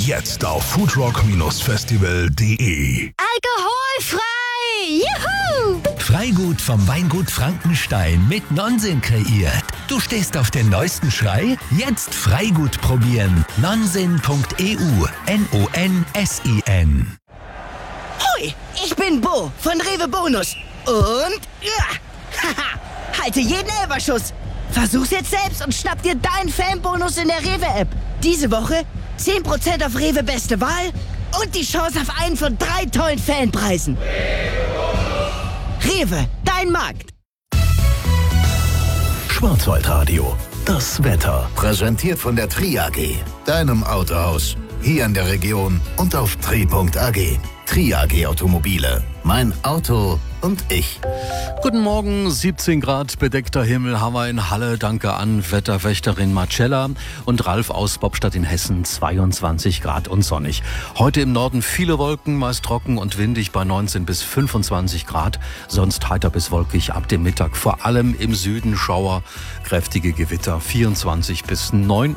Jetzt auf foodrock-festival.de. Alkoholfrei! Juhu! Freigut vom Weingut Frankenstein mit Nonsens kreiert. Du stehst auf den neuesten Schrei? Jetzt Freigut probieren. Nonsen.eu. Nonsin. Hoi, ich bin Bo von Rewe Bonus. Und halte jeden Elferschuss. Versuch's jetzt selbst und schnapp dir deinen Fanbonus in der Rewe-App. Diese Woche 10% auf Rewe Beste Wahl und die Chance auf einen von 3 tollen Fanpreisen. Rewe, dein Markt. Schwarzwaldradio. Das Wetter. Präsentiert von der Tri AG, deinem Autohaus. Hier in der Region und auf tri.ag. Tri AG Automobile. Mein Auto und ich. Guten Morgen, 17 Grad, bedeckter Himmel haben wir in Halle. Danke an Wetterwächterin Marcella und Ralf aus Bobstadt in Hessen, 22 Grad und sonnig. Heute im Norden viele Wolken, meist trocken und windig bei 19 bis 25 Grad. Sonst heiter bis wolkig ab dem Mittag, vor allem im Süden Schauer, kräftige Gewitter, 24 bis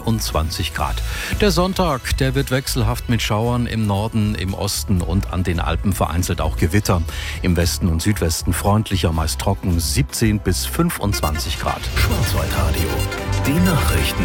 29 Grad. Der Sonntag, der wird wechselhaft mit Schauern im Norden, im Osten und an den Alpen vereinzelt auch Gewitter. Im Westen und Südwesten freundlicher, meist trocken, 17 bis 25 Grad. Schwarzwaldradio. Die Nachrichten.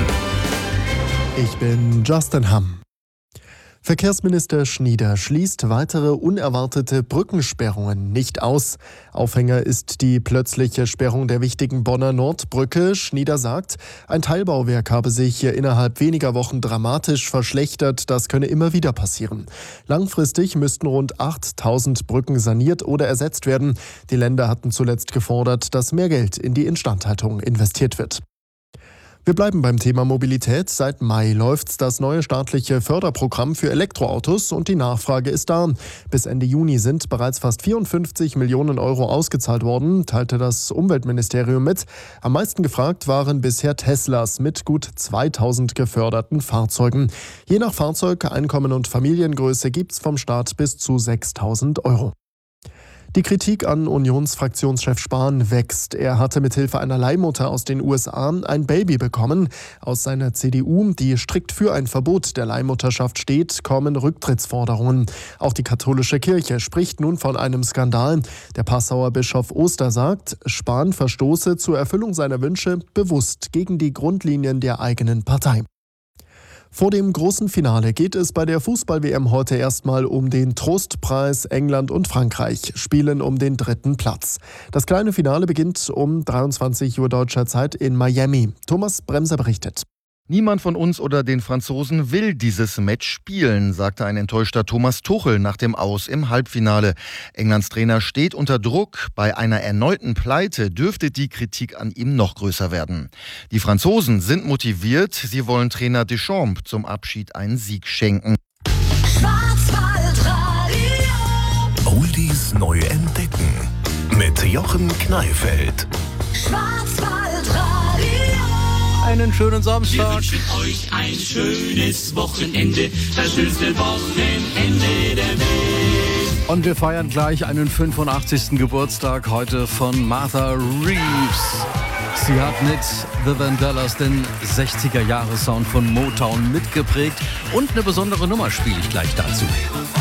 Ich bin Justin Hamm. Verkehrsminister Schnieder schließt weitere unerwartete Brückensperrungen nicht aus. Aufhänger ist die plötzliche Sperrung der wichtigen Bonner Nordbrücke. Schnieder sagt, ein Teilbauwerk habe sich hier innerhalb weniger Wochen dramatisch verschlechtert. Das könne immer wieder passieren. Langfristig müssten rund 8.000 Brücken saniert oder ersetzt werden. Die Länder hatten zuletzt gefordert, dass mehr Geld in die Instandhaltung investiert wird. Wir bleiben beim Thema Mobilität. Seit Mai läuft das neue staatliche Förderprogramm für Elektroautos und die Nachfrage ist da. Bis Ende Juni sind bereits fast 54 Millionen Euro ausgezahlt worden, teilte das Umweltministerium mit. Am meisten gefragt waren bisher Teslas mit gut 2000 geförderten Fahrzeugen. Je nach Fahrzeug, Einkommen und Familiengröße gibt's vom Staat bis zu 6.000 Euro. Die Kritik an Unionsfraktionschef Spahn wächst. Er hatte mithilfe einer Leihmutter aus den USA ein Baby bekommen. Aus seiner CDU, die strikt für ein Verbot der Leihmutterschaft steht, kommen Rücktrittsforderungen. Auch die katholische Kirche spricht nun von einem Skandal. Der Passauer Bischof Oster sagt, Spahn verstoße zur Erfüllung seiner Wünsche bewusst gegen die Grundlinien der eigenen Partei. Vor dem großen Finale geht es bei der Fußball-WM heute erstmal um den Trostpreis. England und Frankreich spielen um den 3. Platz. Das kleine Finale beginnt um 23 Uhr deutscher Zeit in Miami. Thomas Bremser berichtet. Niemand von uns oder den Franzosen will dieses Match spielen, sagte ein enttäuschter Thomas Tuchel nach dem Aus im Halbfinale. Englands Trainer steht unter Druck. Bei einer erneuten Pleite dürfte die Kritik an ihm noch größer werden. Die Franzosen sind motiviert. Sie wollen Trainer Deschamps zum Abschied einen Sieg schenken. Schwarzwaldradio. Oldies neu entdecken. Mit Jochen Kneifeld. Schwarzwaldradio. Einen schönen Samstag. Wir wünschen euch ein schönes Wochenende, das schönste Wochenende der Welt. Und wir feiern gleich einen 85. Geburtstag heute von Martha Reeves. Sie hat mit The Vandellas den 60er-Jahre-Sound von Motown mitgeprägt und eine besondere Nummer spiele ich gleich dazu.